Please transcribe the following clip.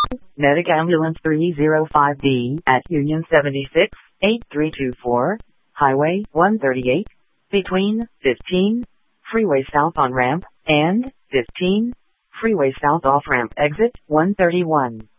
Medic Ambulance 305B at Union 76, 8324, Highway 138, between 15, Freeway South on ramp, and 15, Freeway South off ramp exit 131.